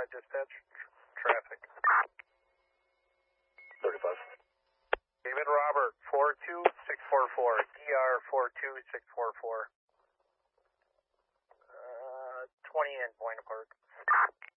dispatch. Traffic. 35. David Robert, 42644. DR 42644. 20 in Buena Park.